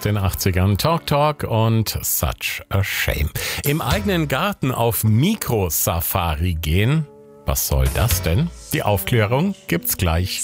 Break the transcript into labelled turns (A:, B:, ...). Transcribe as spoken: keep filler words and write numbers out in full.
A: den achtzigern. Talk Talk und Such a Shame. Im eigenen Garten auf Mikrosafari gehen? Was soll das denn? Die Aufklärung gibt's gleich.